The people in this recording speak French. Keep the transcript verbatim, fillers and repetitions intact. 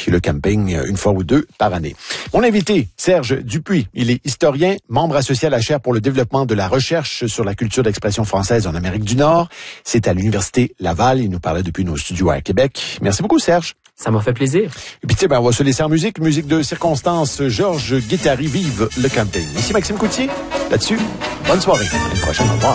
le camping une fois ou deux par année. Mon invité, Serge Dupuis, il est historien, membre associé à la chaire pour le développement de la recherche sur la culture d'expression française en Amérique du Nord. C'est à l'Université Laval. Il nous parlait depuis nos studios à Québec. Merci beaucoup, Serge. Ça m'a fait plaisir. Et puis, tu sais, ben, on va se laisser en musique. Musique de circonstance. Georges Guittari, vive le camping. Ici Maxime Coutier. Là-dessus, bonne soirée. À une prochaine. Au revoir.